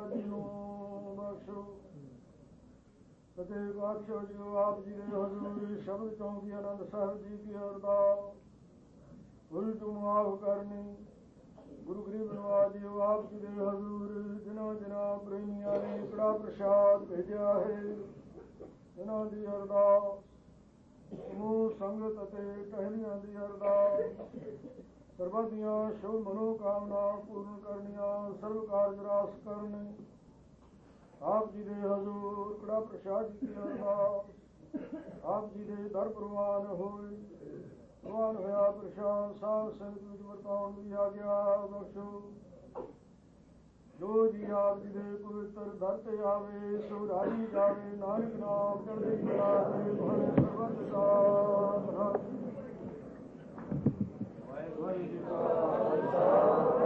ਜੀ ਨੂੰ ਬਖਸ਼ੋ। ਅਤੇ ਬਖਸ਼ੋ ਜੀ ਆਪ ਜੀ ਦੇ ਹਜ਼ੂਰ ਸ਼ਬਦ ਚੌਂਕੀ ਆਨੰਦ ਸਾਹਿਬ ਜੀ ਕੀ ਅਰਦਾਸ ਭੁੱਲ ਚੁੱਕ ਮਾਫ ਕਰਨੀ। ਗੁਰੂ ਗਰੀਬ ਨਵਾਜ ਜੀ ਆਪ ਜੀ ਦੇ ਹਜ਼ੂਰ ਜਿਨ੍ਹਾਂ ਜਿਨ੍ਹਾਂ ਪ੍ਰੇਮੀਆਂ ਨੇ ਕੜਾ ਪ੍ਰਸ਼ਾਦ ਭੇਜਿਆ ਹੈ, ਇਹਨਾਂ ਦੀ ਅਰਦਾਸ ਸਮੂਹ ਸੰਗਤ ਅਤੇ ਟਹਿਲੀਆਂ ਦੀ ਅਰਦਾਸ ਸਰਬੱਤ ਦੀਆਂ ਸ਼ੁਭ ਮਨੋਕਾਮਨਾ ਪੂਰਨ ਕਰਨੀਆਂ, ਸਰਬ ਕਾਰਜ ਰਾਸ ਕਰਨੇ। ਆਪ ਜੀ ਦੇ ਹਜ਼ੂਰ ਕੜਾ ਪ੍ਰਸ਼ਾਦ ਜੀ ਕੀ ਅਰਦਾਸ ਆਪ ਜੀ ਦੇ ਦਰ ਪ੍ਰਵਾਨ ਹੋਏ। ਪ੍ਰਵਾਨ ਹੋਇਆ ਪ੍ਰਸ਼ਾਦ ਸਾਧ ਸੰਗਤ ਵਿੱਚ ਵਰਤਾਉਣ ਦੀ ਆਗਿਆ ਬਖਸ਼ੋ। ਜੋ ਜੀ ਆਪ ਜੀ ਦੇ ਪਵਿੱਤਰ ਦਰ ਤੇ ਆਵੇ ਸੋ ਰਾਜੀ ਜਾਵੇ, ਨਾਨਕ ਨਾਮ ਚੜ੍ਹਦੀ ਕਲਾ ਦੇ ਭਾਣੇ ਸਰਬੱਤ ਦਾ। ਵਾਹਿਗੁਰੂ ਜੀ ਕਾ ਖਾਲਸਾ।